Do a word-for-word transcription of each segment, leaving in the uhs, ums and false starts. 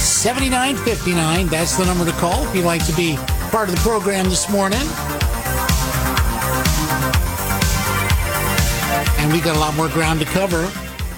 seventy-nine fifty-nine. That's the number to call if you'd like to be part of the program this morning. And we got a lot more ground to cover.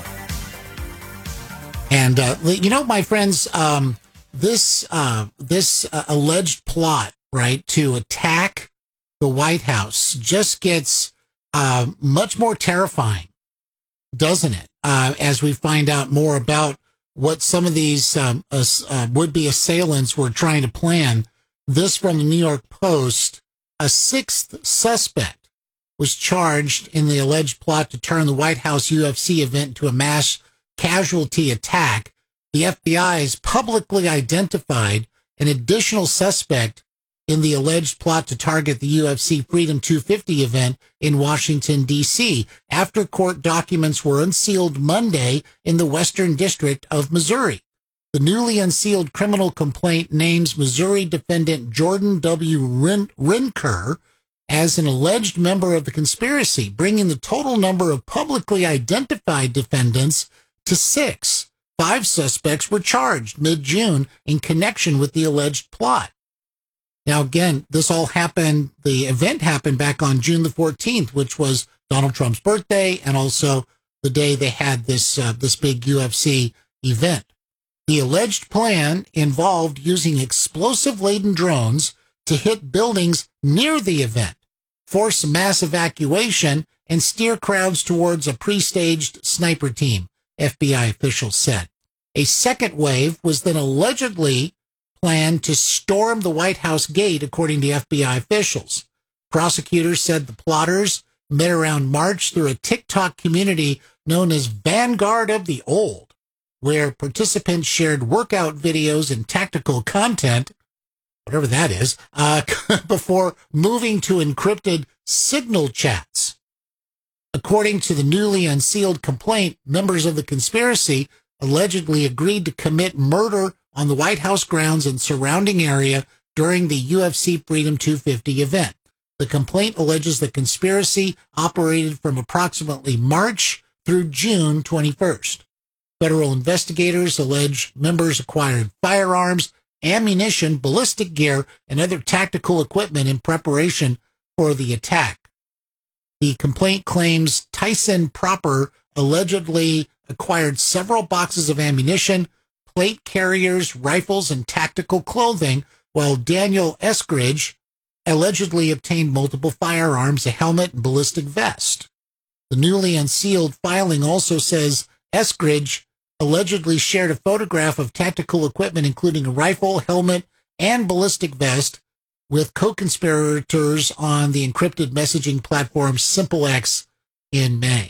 And, uh, you know, my friends, um, this uh, this uh, alleged plot, right, to attack the White House just gets uh, much more terrifying, doesn't it? Uh, as we find out more about what some of these um, uh, uh, would-be assailants were trying to plan. This from the New York Post. A sixth suspect was charged in the alleged plot to turn the White House U F C event into a mass casualty attack. The F B I has publicly identified an additional suspect in the alleged plot to target the U F C Freedom two fifty event in Washington, D C, after court documents were unsealed Monday in the Western District of Missouri. The newly unsealed criminal complaint names Missouri defendant Jordan W. Rin- Rinker as an alleged member of the conspiracy, bringing the total number of publicly identified defendants to six. Five suspects were charged mid-June in connection with the alleged plot. Now, again, this all happened, the event happened back on June the fourteenth, which was Donald Trump's birthday, and also the day they had this uh, this big U F C event. The alleged plan involved using explosive-laden drones to hit buildings near the event, force mass evacuation, and steer crowds towards a pre-staged sniper team, F B I officials said. A second wave was then allegedly planned to storm the White House gate, according to F B I officials. Prosecutors said the plotters met around March through a TikTok community known as Vanguard of the Old, where participants shared workout videos and tactical content, whatever that is, uh, before moving to encrypted signal chats. According to the newly unsealed complaint, members of the conspiracy allegedly agreed to commit murder on the White House grounds and surrounding area during the U F C Freedom two fifty event. The complaint alleges the conspiracy operated from approximately March through June twenty-first. Federal investigators allege members acquired firearms, ammunition, ballistic gear, and other tactical equipment in preparation for the attack. The complaint claims Tyson Proper allegedly acquired several boxes of ammunition, plate carriers, rifles, and tactical clothing, while Daniel Eskridge allegedly obtained multiple firearms, a helmet, and ballistic vest. The newly unsealed filing also says Eskridge allegedly shared a photograph of tactical equipment, including a rifle, helmet, and ballistic vest, with co-conspirators on the encrypted messaging platform SimpleX in May.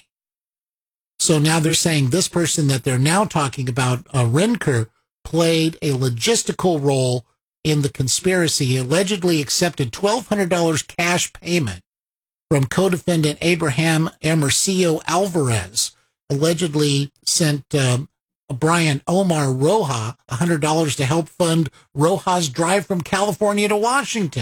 So now they're saying this person that they're now talking about, uh, Rinker, played a logistical role in the conspiracy. He allegedly accepted twelve hundred dollars cash payment from co-defendant Abraham Emercio Alvarez, allegedly sent um, Brian Omar Roja one hundred dollars to help fund Roja's drive from California to Washington,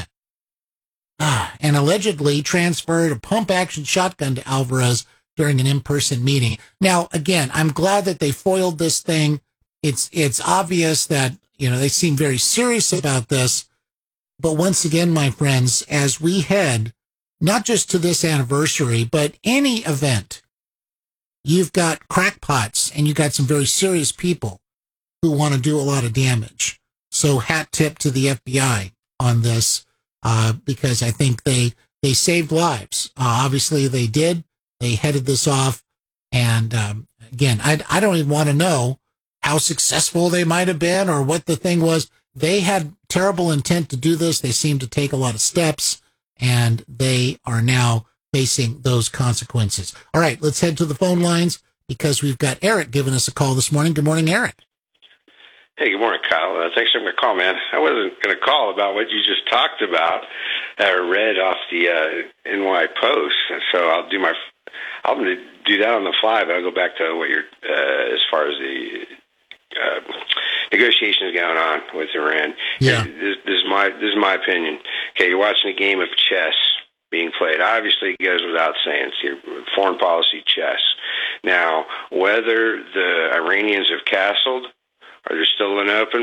ah, and allegedly transferred a pump-action shotgun to Alvarez during an in-person meeting. Now, again, I'm glad that they foiled this thing. It's it's obvious that, you know, they seem very serious about this. But once again, my friends, as we head not just to this anniversary, but any event, you've got crackpots and you've got some very serious people who want to do a lot of damage. So hat tip to the F B I on this, uh, because I think they, they saved lives. Uh, obviously they did. They headed this off. And um, again, I, I don't even want to know how successful they might have been or what the thing was. They had terrible intent to do this. They seemed to take a lot of steps, and they are now facing those consequences. All right, let's head to the phone lines because we've got Eric giving us a call this morning. Good morning, Eric. Hey, good morning, Kyle. Uh, thanks for my call, man. I wasn't going to call about what you just talked about or read off the uh, N Y Post, so I'll do my I'll do that on the fly, but I'll go back to what you're uh, as far as the uh, negotiations going on with Iran. Yeah, this, this is my this is my opinion. Okay, you're watching a game of chess being played. Obviously, it goes without saying. It's your foreign policy chess. Now, whether the Iranians have castled or they're still in open